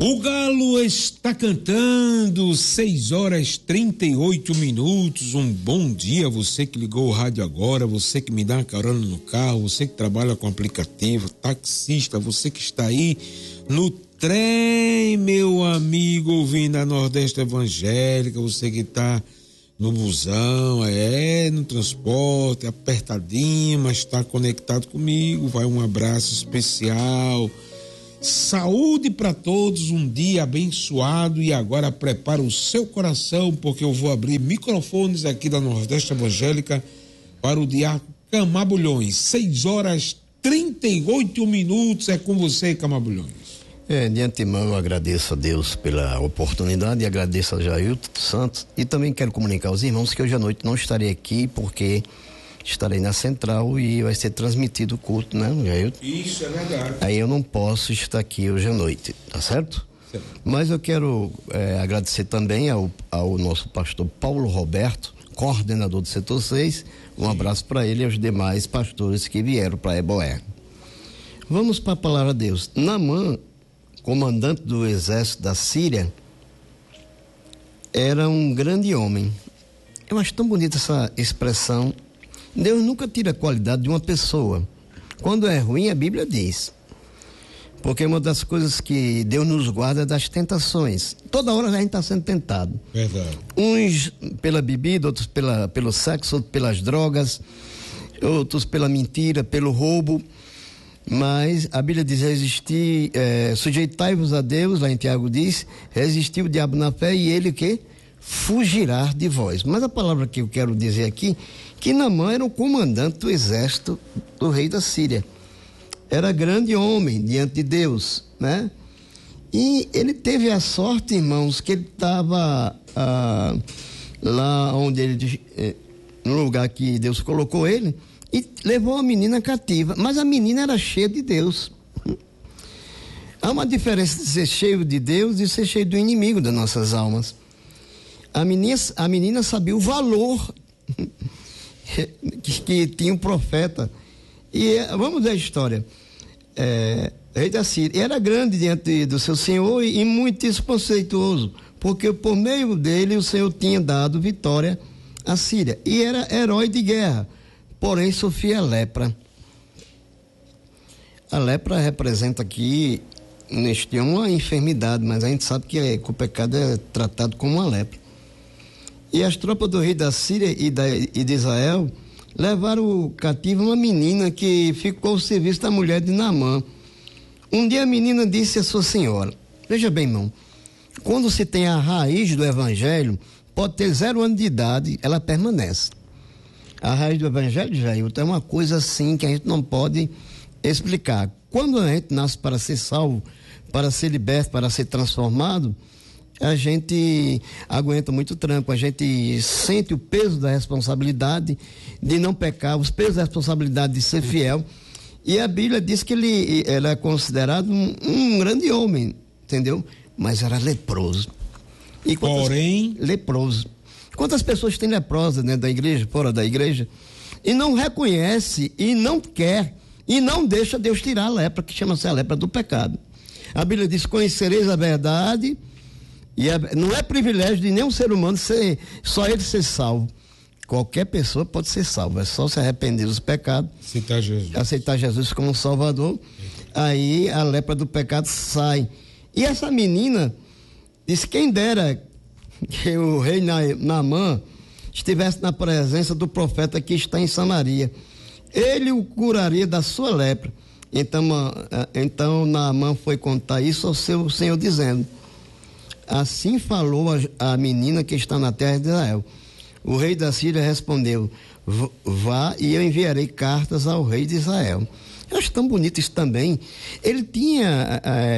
O galo está cantando, 6h38. Um bom dia, você que ligou o rádio agora, você que me dá uma carona no carro, você que trabalha com aplicativo, taxista, você que está aí no trem, meu amigo, ouvindo a Nordeste Evangélica, você que está no busão, no transporte, apertadinho, mas está conectado comigo, vai um abraço especial. Saúde para todos, um dia abençoado. E agora prepara o seu coração, porque eu vou abrir microfones aqui da Nordeste Evangélica para o Diácono Camabulhões. 6h38. É com você, Camabulhões. De antemão eu agradeço a Deus pela oportunidade e agradeço a Jailton Santos, e também quero comunicar aos irmãos que hoje à noite não estarei aqui porque estarei na central e vai ser transmitido o culto, né, Jailton? Isso é verdade. Aí eu não posso estar aqui hoje à noite, tá certo? Certo. Mas eu quero agradecer também ao nosso pastor Paulo Roberto, coordenador do setor 6. Um abraço para ele e aos demais pastores que vieram para Eboé. Vamos para a palavra de Deus. Naamã, comandante do exército da Síria, era um grande homem. Eu acho tão bonita essa expressão. Deus nunca tira a qualidade de uma pessoa. Quando é ruim, a Bíblia diz. Porque uma das coisas que Deus nos guarda é das tentações. Toda hora a gente está sendo tentado. Verdade. Uns pela bebida, outros pelo sexo, outros pelas drogas, outros pela mentira, pelo roubo. Mas a Bíblia diz: sujeitai-vos a Deus, lá em Tiago diz, resistiu o diabo na fé e ele o quê? Fugirá de vós. Mas a palavra que eu quero dizer aqui, que Naamã era o comandante do exército do rei da Síria. Era grande homem diante de Deus, né? E ele teve a sorte, irmãos, que ele estava lá onde ele, no lugar que Deus colocou ele, e levou a menina cativa, mas a menina era cheia de Deus. Há uma diferença de ser cheio de Deus e ser cheio do inimigo das nossas almas. A menina sabia o valor que tinha um profeta. E vamos ver a história. Rei da Síria era grande diante do seu senhor e muito desconceituoso, porque por meio dele o Senhor tinha dado vitória à Síria, e era herói de guerra. Porém, sofria lepra. A lepra representa aqui, neste uma enfermidade, mas a gente sabe que o pecado é tratado como uma lepra. E as tropas do rei da Síria e de Israel levaram cativo uma menina que ficou ao serviço da mulher de Naamã. Um dia a menina disse à sua senhora: veja bem, irmão, quando se tem a raiz do evangelho, pode ter 0 anos de idade, ela permanece. A raiz do evangelho, Jailton, é uma coisa assim que a gente não pode explicar. Quando a gente nasce para ser salvo, para ser liberto, para ser transformado, a gente aguenta muito tranco, a gente sente o peso da responsabilidade de não pecar, os pesos da responsabilidade de ser fiel. E a Bíblia diz que ele era considerado um grande homem, entendeu? Mas era leproso. Leproso. Quantas pessoas têm leprosa dentro da igreja, fora da igreja, e não reconhece, e não quer, e não deixa Deus tirar a lepra, que chama-se a lepra do pecado. A Bíblia diz: conhecereis a verdade, e não é privilégio de nenhum ser humano só ele ser salvo. Qualquer pessoa pode ser salva, é só se arrepender dos pecados, aceitar Jesus como Salvador, aí a lepra do pecado sai. E essa menina disse: quem dera que o rei Naamã estivesse na presença do profeta que está em Samaria, ele o curaria da sua lepra. Então Naamã foi contar isso ao seu senhor, dizendo: assim falou a menina que está na terra de Israel. O rei da Síria respondeu: vá e eu enviarei cartas ao rei de Israel. Eu acho tão bonito isso também. Ele tinha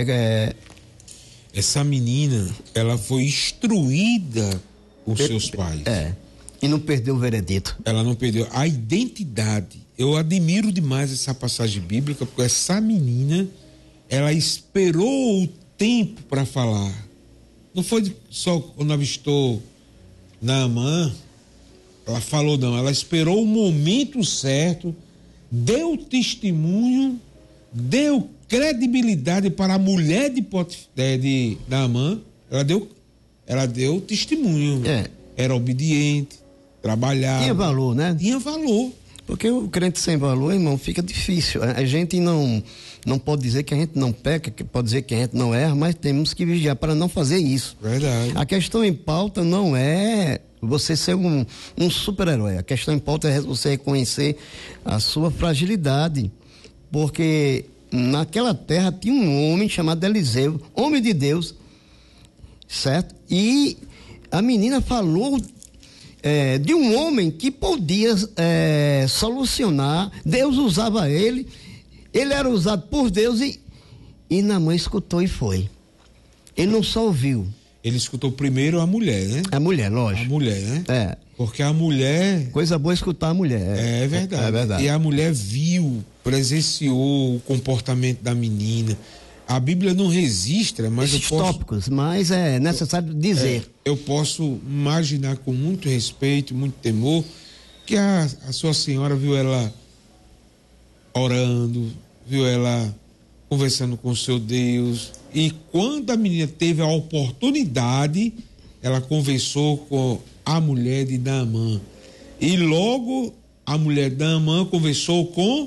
essa menina, ela foi instruída por seus pais. E não perdeu o veredito. Ela não perdeu a identidade. Eu admiro demais essa passagem bíblica, porque essa menina, ela esperou o tempo para falar. Não foi só quando avistou Naamã, ela falou, não. Ela esperou o momento certo, deu testemunho, deu credibilidade para a mulher de Naamã. Ela deu testemunho. Era obediente, trabalhava. Tinha valor, né? Tinha valor. Porque o crente sem valor, irmão, fica difícil. A gente não pode dizer que a gente não peca, pode dizer que a gente não erra, mas temos que vigiar para não fazer isso. Verdade. A questão em pauta não é você ser um super-herói. A questão em pauta é você reconhecer a sua fragilidade. Porque naquela terra tinha um homem chamado Eliseu, homem de Deus, certo? E a menina falou de um homem que podia solucionar. Deus usava ele era usado por Deus e Naamã escutou e foi. Ele não só ouviu. Ele escutou primeiro a mulher, né? A mulher, lógico. A mulher, né? Porque a mulher... Coisa boa escutar a mulher. É verdade. É verdade. E a mulher viu, presenciou o comportamento da menina. A Bíblia não registra, mas esses tópicos, mas é necessário dizer. Eu posso imaginar com muito respeito, muito temor, que a sua senhora viu ela orando, viu ela conversando com o seu Deus, e quando a menina teve a oportunidade, ela conversou com a mulher de Naamã. E logo a mulher de Naamã conversou com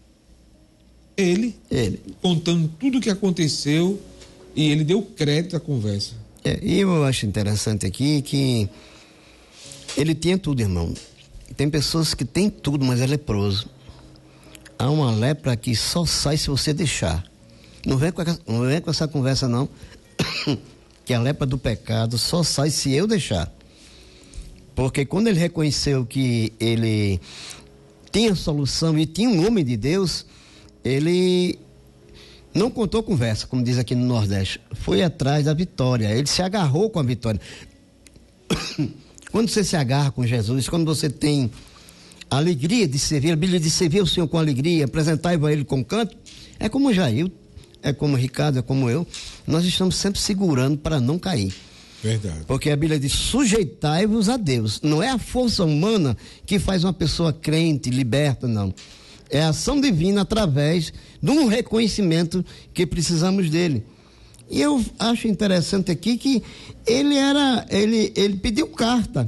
ele, contando tudo o que aconteceu, e ele deu crédito à conversa. E eu acho interessante aqui que ele tinha tudo, irmão. Tem pessoas que têm tudo, mas é leproso. Há uma lepra que só sai se você deixar. Não vem com essa conversa, não. Que a lepra do pecado só sai se eu deixar. Porque quando ele reconheceu que ele tinha solução e tinha um homem de Deus, ele não contou conversa, como diz aqui no Nordeste. Foi atrás da vitória. Ele se agarrou com a vitória. Quando você se agarra com Jesus, quando você tem a alegria de servir, a Bíblia diz servir o Senhor com alegria, apresentar-vos a Ele com canto, é como Jair, é como Ricardo, é como eu, nós estamos sempre segurando para não cair. Verdade. Porque a Bíblia diz, sujeitai-vos a Deus. Não é a força humana que faz uma pessoa crente, liberta, não. É a ação divina através de um reconhecimento que precisamos dele. E eu acho interessante aqui que ele pediu carta.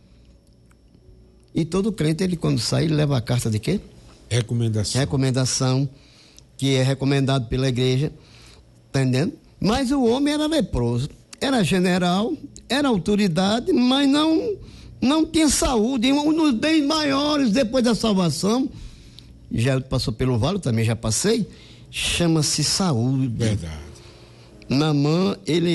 E todo crente, ele quando sai, ele leva a carta de quê? Recomendação. Recomendação, que é recomendado pela igreja, tá entendendo? Mas o homem era leproso, era general, era autoridade, mas não tinha saúde. Um dos bens maiores depois da salvação, já passou pelo vale, também já passei, chama-se saúde. Verdade. Naamã,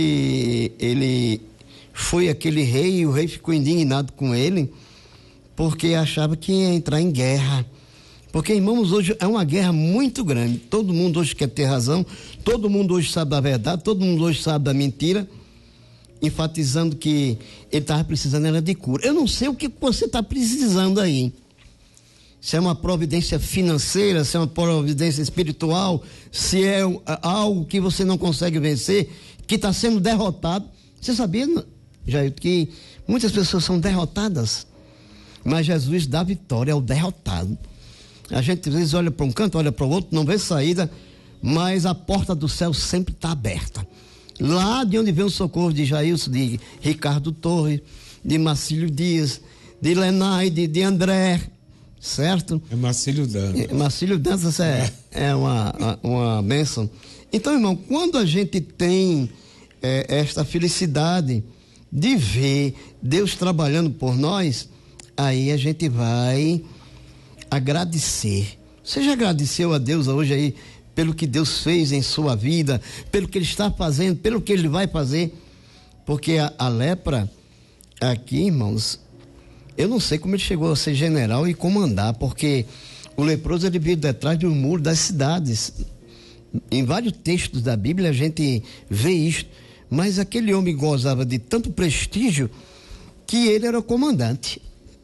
ele foi aquele rei, e o rei ficou indignado com ele, porque achava que ia entrar em guerra. Porque, irmãos, hoje é uma guerra muito grande. Todo mundo hoje quer ter razão, todo mundo hoje sabe da verdade, todo mundo hoje sabe da mentira, enfatizando que ele estava precisando era de cura. Eu não sei o que você está precisando aí. Se é uma providência financeira, se é uma providência espiritual, se é algo que você não consegue vencer, que está sendo derrotado. Você sabia, Jair, que muitas pessoas são derrotadas, mas Jesus dá vitória ao derrotado. A gente às vezes olha para um canto, olha para o outro, não vê saída, mas a porta do céu sempre está aberta. Lá de onde vem o socorro de Jailson, de Ricardo Torres, de Marcílio Dias, de Lenaide, de André, certo? É Marcílio Dantas. Marcílio Dantas é uma bênção. Então, irmão, quando a gente tem esta felicidade de ver Deus trabalhando por nós, aí a gente vai agradecer. Você já agradeceu a Deus hoje aí pelo que Deus fez em sua vida, pelo que Ele está fazendo, pelo que Ele vai fazer? Porque a lepra aqui, irmãos, eu não sei como ele chegou a ser general e comandar, porque o leproso ele veio detrás do muro das cidades. Em vários textos da Bíblia a gente vê isso, mas aquele homem gozava de tanto prestígio que ele era o comandante.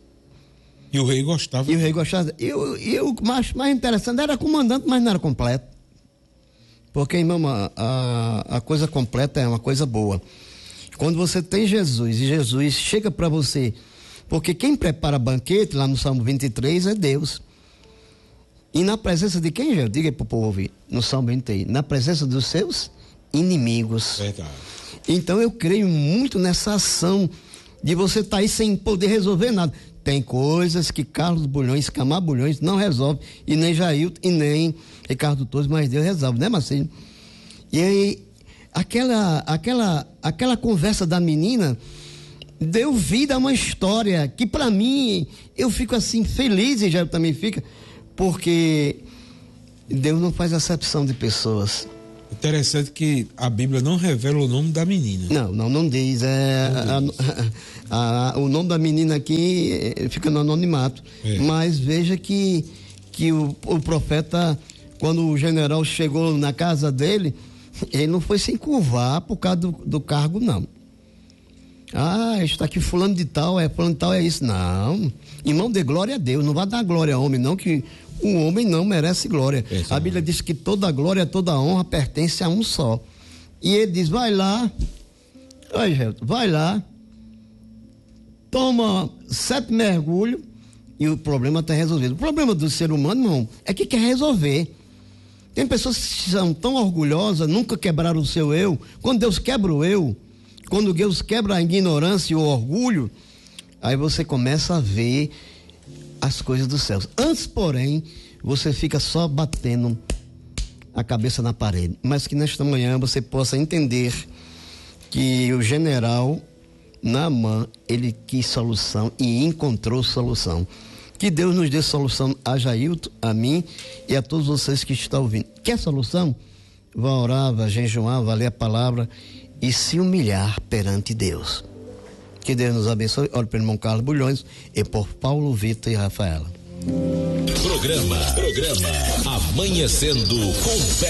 E o rei gostava. E o rei gostava. E o mais interessante era comandante, mas não era completo. Porque, irmão, a coisa completa é uma coisa boa. Quando você tem Jesus e Jesus chega para você, porque quem prepara banquete lá no Salmo 23 é Deus. E na presença de quem, já? Diga aí pro povo ouvir, no Salmo 20, na presença dos seus inimigos. Verdade. Então eu creio muito nessa ação de você estar aí sem poder resolver nada. Tem coisas que Carlos Bulhões, Camar Bulhões não resolve, e nem Jailton, e nem Ricardo Torres, mas Deus resolve, né, Marcinho? E aí, aquela conversa da menina deu vida a uma história que para mim, eu fico assim feliz, e já também fica, porque Deus não faz acepção de pessoas. Interessante que a Bíblia não revela o nome da menina. Não diz. O nome da menina aqui fica no anonimato. Mas veja que o profeta, quando o general chegou na casa dele, ele não foi se encurvar por causa do cargo, não. Está aqui fulano de tal é isso. Não. Irmão, dê glória a Deus. Não vai dar glória ao homem, não, que o homem não merece glória. A Bíblia diz que toda glória, toda honra pertence a um só. E ele diz, vai lá, toma 7 mergulhos e o problema está resolvido. O problema do ser humano, irmão, é que quer resolver. Tem pessoas que são tão orgulhosas, nunca quebraram o seu eu. Quando Deus quebra o eu, quando Deus quebra a ignorância e o orgulho, aí você começa a ver as coisas dos céus. Antes, porém, você fica só batendo a cabeça na parede. Mas que nesta manhã você possa entender que o general Naamã, ele quis solução e encontrou solução. Que Deus nos dê solução a Jailton, a mim e a todos vocês que estão ouvindo. Quer solução? Vá orar, vá jejuar, vá ler a palavra e se humilhar perante Deus. Que Deus nos abençoe. Olha pelo irmão Carlos Bulhões e por Paulo Vitor e Rafaela. Programa Amanhecendo com